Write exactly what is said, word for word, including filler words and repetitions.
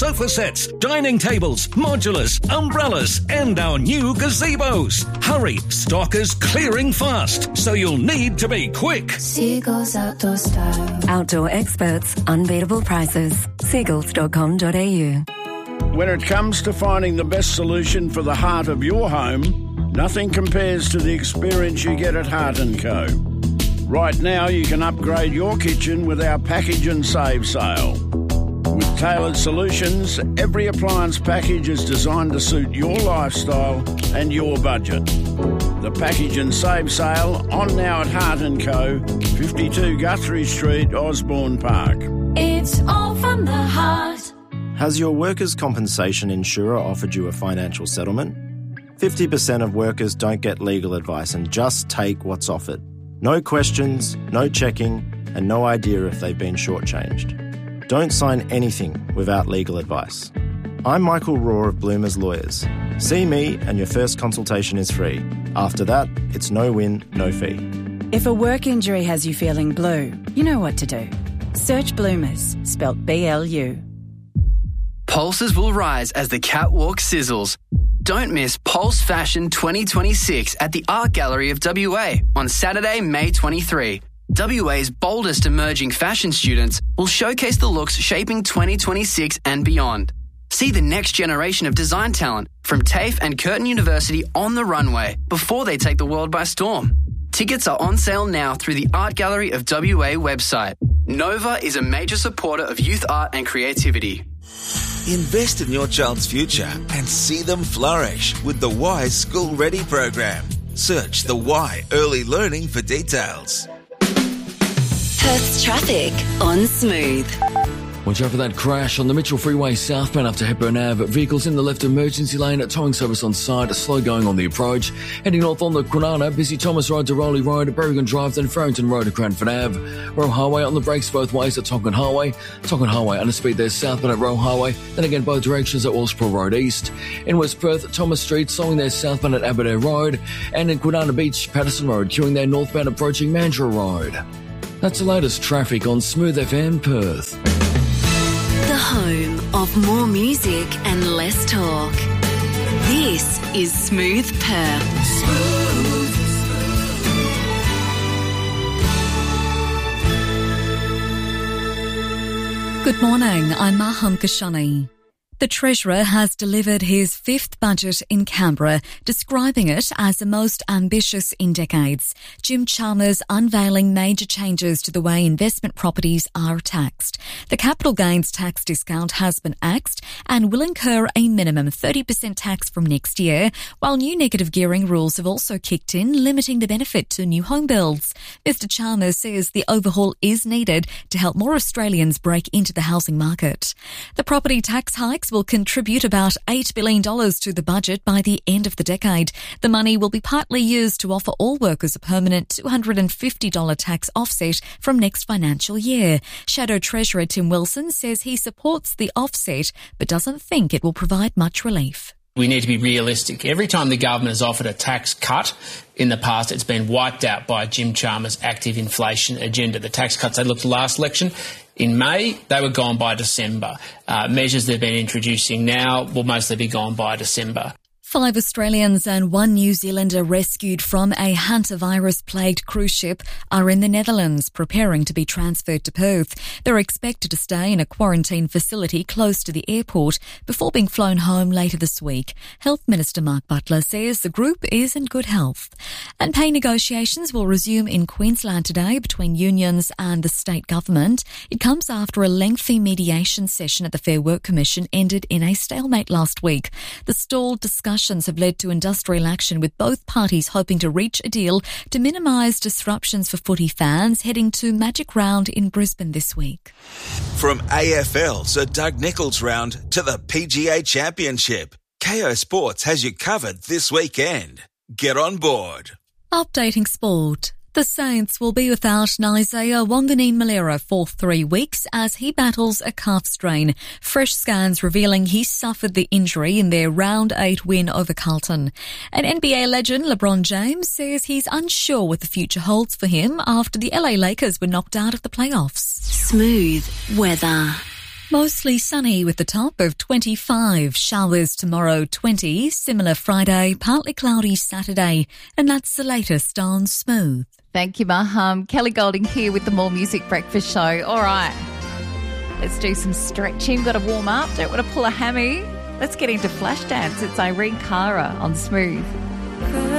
sofa sets, dining tables, modulars, umbrellas, and our new gazebos. Hurry, stock is clearing fast, so you'll need to be quick. Seagulls Outdoor Style. Outdoor experts, unbeatable prices. seagulls dot com dot a u. When it comes to finding the best solution for the heart of your home, nothing compares to the experience you get at Heart and Co. Right now, you can upgrade your kitchen with our Package and Save sale. With tailored solutions, every appliance package is designed to suit your lifestyle and your budget. The Package and Save sale on now at Heart and Co, fifty-two Guthrie Street, Osborne Park. It's all from the heart. Has your workers' compensation insurer offered you a financial settlement? fifty percent of workers don't get legal advice and just take what's offered. No questions, no checking, and no idea if they've been shortchanged. Don't sign anything without legal advice. I'm Michael Raw of Bloomers Lawyers. See me and your first consultation is free. After that, it's no win, no fee. If a work injury has you feeling blue, you know what to do. Search Bloomers, spelt B L U. Pulses will rise as the catwalk sizzles. Don't miss Pulse Fashion twenty twenty-six at the Art Gallery of W A on Saturday, May twenty-third. W A's boldest emerging fashion students will showcase the looks shaping twenty twenty-six and beyond. See the next generation of design talent from TAFE and Curtin University on the runway before they take the world by storm. Tickets are on sale now through the Art Gallery of W A website. Nova is a major supporter of youth art and creativity. Invest in your child's future and see them flourish with the Y School Ready program. Search the Y Early Learning for details. Perth's traffic on Smooth. Watch out for that crash on the Mitchell Freeway southbound up to Hepburn Avenue. Vehicles in the left emergency lane at towing service on side, slow going on the approach. Heading north on the Kwinana, busy Thomas Road to Rowley Road, Berrigan Drive, then Farrington Road to Cranford Avenue. Roe Highway on the brakes both ways at Tonkin Highway. Tonkin Highway under speed there southbound at Roe Highway, then again both directions at Wellsboro Road East. In West Perth, Thomas Street slowing there southbound at Aberdare Road, and in Kwinana Beach, Patterson Road queuing there northbound approaching Mandurah Road. That's the latest traffic on Smooth F M Perth. The home of more music and less talk. This is Smooth Perth. Smooth. Good morning, I'm Maham Kashani. The Treasurer has delivered his fifth budget in Canberra, describing it as the most ambitious in decades. Jim Chalmers unveiling major changes to the way investment properties are taxed. The capital gains tax discount has been axed and will incur a minimum thirty percent tax from next year, while new negative gearing rules have also kicked in, limiting the benefit to new home builds. Mister Chalmers says the overhaul is needed to help more Australians break into the housing market. The property tax hikes will contribute about eight billion dollars to the budget by the end of the decade. The money will be partly used to offer all workers a permanent two hundred fifty dollars tax offset from next financial year. Shadow Treasurer Tim Wilson says he supports the offset but doesn't think it will provide much relief. We need to be realistic. Every time the government has offered a tax cut in the past, it's been wiped out by Jim Chalmers' active inflation agenda. The tax cuts they looked last election in May, they were gone by December. Uh, measures they've been introducing now will mostly be gone by December. Five Australians and one New Zealander rescued from a hantavirus-plagued cruise ship are in the Netherlands, preparing to be transferred to Perth. They're expected to stay in a quarantine facility close to the airport before being flown home later this week. Health Minister Mark Butler says the group is in good health. And pay negotiations will resume in Queensland today between unions and the state government. It comes after a lengthy mediation session at the Fair Work Commission ended in a stalemate last week. The stalled discussion have led to industrial action, with both parties hoping to reach a deal to minimise disruptions for footy fans heading to Magic Round in Brisbane this week. From A F L Sir Doug Nicholls Round to the P G A Championship, K O Sports has you covered this weekend. Get on board. Updating sport. The Saints will be without Isaiah Wanganeen-Malera for three weeks as he battles a calf strain. Fresh scans revealing he suffered the injury in their round eight win over Carlton. An N B A legend, LeBron James, says he's unsure what the future holds for him after the L A Lakers were knocked out of the playoffs. Smooth weather. Mostly sunny with the top of twenty-five. Showers tomorrow, twenty. Similar Friday, partly cloudy Saturday. And that's the latest on Smooth. Thank you, Maham. Kelly Golding here with the More Music Breakfast Show. All right, let's do some stretching. Got to warm up. Don't want to pull a hammy. Let's get into Flashdance. It's Irene Cara on Smooth.